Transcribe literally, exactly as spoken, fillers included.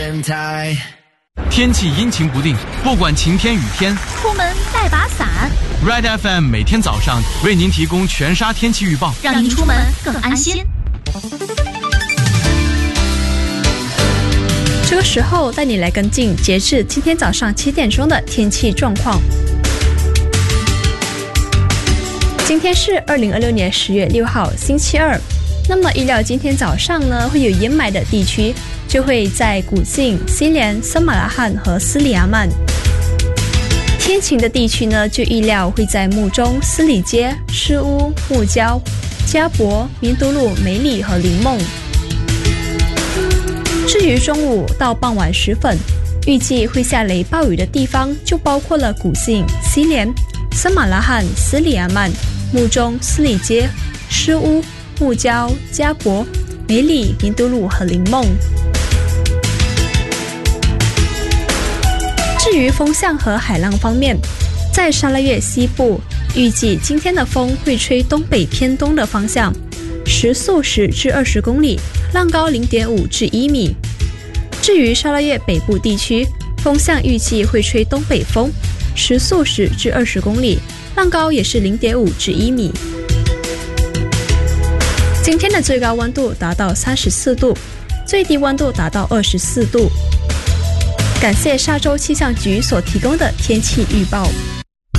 天气阴晴不定，不管晴天雨天， 出门带把伞。 Red F M 每天早上为您提供全沙天气预报， 让您出门更安心。 这个时候带你来跟进截至今天早上七点钟的天气状况。今天是二零二六年十月六号星期二，那么预料今天早上呢会有烟霾的地区就会在古晋、西连、森马拉罕和斯里亚曼。天晴的地区呢就预料会在木中、斯里街、诗屋、木礁、加博、明都路、梅里和林梦。至于中午到傍晚时分，预计会下雷暴雨的地方就包括了古晋、西连、森马拉罕、斯里亚曼、木中、斯里街、诗屋、木礁、加博、梅里、明都路和林梦。至于风向和海浪方面，在沙拉越西部，预计今天的风会吹东北偏东的方向，时速十至二十公里，浪高零点五至一米。至于沙拉越北部地区，风向预计会吹东北风，时速十至二十公里，浪高也是零点五至一米。今天的最高温度达到三十四度，最低温度达到二十四度。感谢沙洲气象局所提供的天气预报。